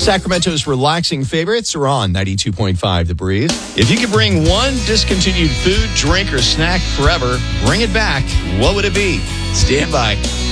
Sacramento's relaxing favorites are on 92.5 The Breeze. If you could bring one discontinued food, drink, or snack forever, bring it back, what would it be? Stand by.